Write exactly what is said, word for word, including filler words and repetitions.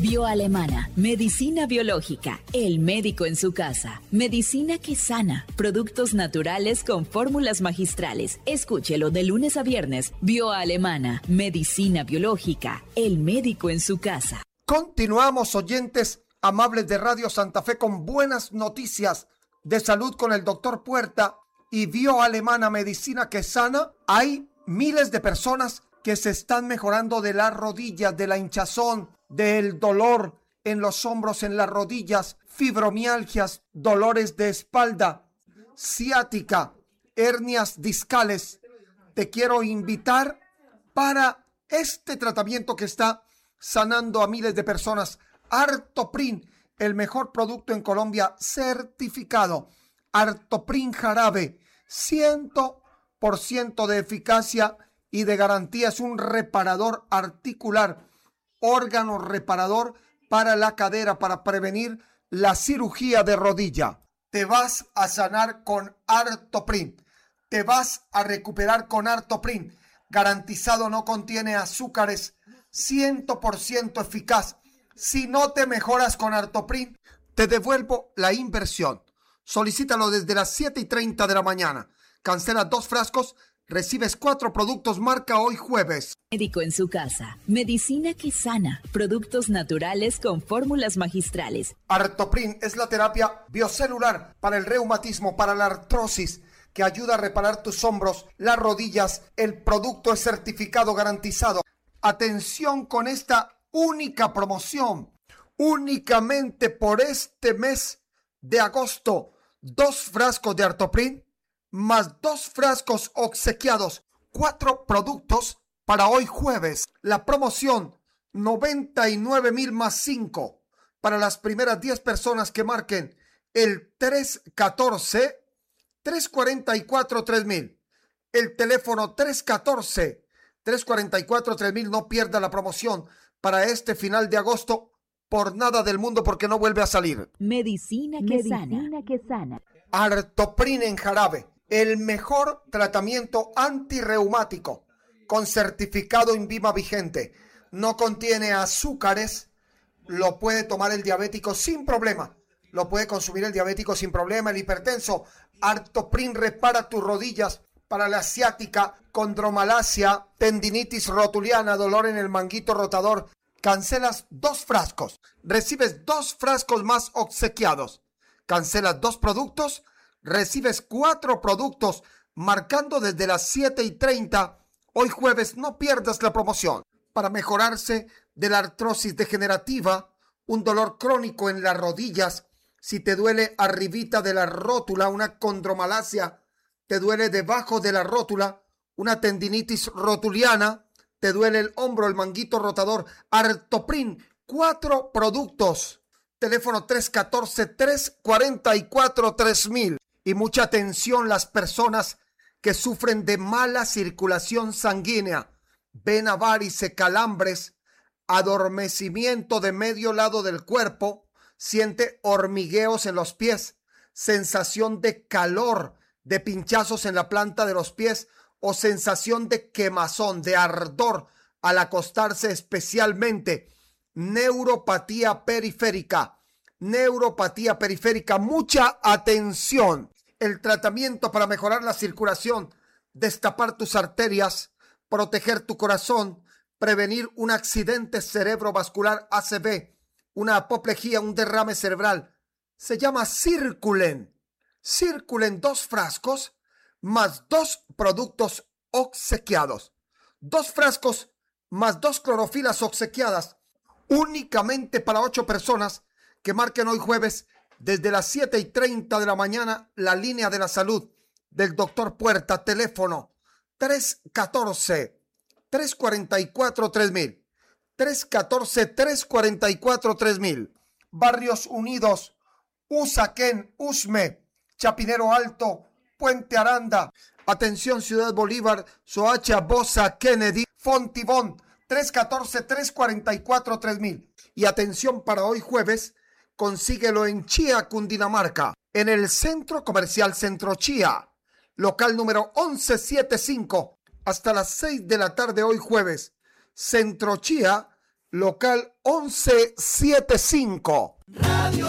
Bioalemana, medicina biológica, el médico en su casa, medicina que sana, productos naturales con fórmulas magistrales. Escúchelo de lunes a viernes. Bioalemana, medicina biológica, el médico en su casa. Continuamos, oyentes amables de Radio Santa Fe, con buenas noticias de salud con el doctor Puerta y Bioalemana, medicina que sana. Hay miles de personas que se están mejorando de las rodillas, de la hinchazón, del dolor en los hombros, en las rodillas, fibromialgias, dolores de espalda, ciática, hernias discales. Te quiero invitar para este tratamiento que está sanando a miles de personas. Artoprin, el mejor producto en Colombia certificado. Artoprin jarabe, cien por ciento de eficacia y de garantía. Es un reparador articular, órgano reparador para la cadera, para prevenir la cirugía de rodilla. Te vas a sanar con Artoprin. Te vas a recuperar con Artoprin. Garantizado, no contiene azúcares, cien por ciento eficaz. Si no te mejoras con Artoprin, te devuelvo la inversión. Solicítalo desde las siete y treinta de la mañana. Cancela dos frascos, recibes cuatro productos marca hoy jueves. Médico en su casa, medicina que sana, productos naturales con fórmulas magistrales. Artoprin es la terapia biocelular para el reumatismo, para la artrosis, que ayuda a reparar tus hombros, las rodillas. El producto es certificado, garantizado. Atención con esta única promoción, únicamente por este mes de agosto. Dos frascos de Artoprin más dos frascos obsequiados, cuatro productos para hoy jueves. La promoción, noventa y nueve mil más cinco para las primeras diez personas que marquen el tres uno cuatro, tres cuatro cuatro, tres mil. El teléfono tres uno cuatro, tres cuatro cuatro, tres mil. No pierda la promoción para este final de agosto por nada del mundo, porque no vuelve a salir. Medicina que Medicina sana. que sana. Artoprin en jarabe, el mejor tratamiento antirreumático con certificado INVIMA vigente. No contiene azúcares, lo puede tomar el diabético sin problema. Lo puede consumir el diabético sin problema, el hipertenso. Artoprin repara tus rodillas para la ciática, condromalacia, tendinitis rotuliana, dolor en el manguito rotador. Cancelas dos frascos, recibes dos frascos más obsequiados. Cancelas dos productos, recibes cuatro productos marcando desde las siete y treinta. Hoy jueves, no pierdas la promoción. Para mejorarse de la artrosis degenerativa, un dolor crónico en las rodillas, si te duele arribita de la rótula, una condromalacia, te duele debajo de la rótula, una tendinitis rotuliana, te duele el hombro, el manguito rotador, Artoprin, cuatro productos. Teléfono tres uno cuatro, tres cuatro cuatro, tres mil. Y mucha atención, las personas que sufren de mala circulación sanguínea, vena varice, calambres, adormecimiento de medio lado del cuerpo, siente hormigueos en los pies, sensación de calor, de pinchazos en la planta de los pies o sensación de quemazón, de ardor al acostarse, especialmente neuropatía periférica, neuropatía periférica. Mucha atención. El tratamiento para mejorar la circulación, destapar tus arterias, proteger tu corazón, prevenir un accidente cerebrovascular A C V, una apoplejía, un derrame cerebral, se llama Circulen. Circulen, dos frascos más dos productos obsequiados. Dos frascos más dos clorofilas obsequiadas, únicamente para ocho personas que marquen hoy jueves desde las siete y treinta de la mañana la línea de la salud del doctor Puerta. Teléfono tres uno cuatro, tres cuatro cuatro, tres mil. tres uno cuatro, tres cuatro cuatro, tres mil. Barrios Unidos, Usaquén, Usme, Chapinero Alto, Puente Aranda. Atención, Ciudad Bolívar, Soacha, Bosa, Kennedy, Fontibón, tres uno cuatro, tres cuatro cuatro, tres mil. Y atención para hoy jueves, consíguelo en Chía, Cundinamarca, en el Centro Comercial Centro Chía, local número once setenta y cinco, hasta las seis de la tarde hoy jueves. Centro Chía, local once setenta y cinco.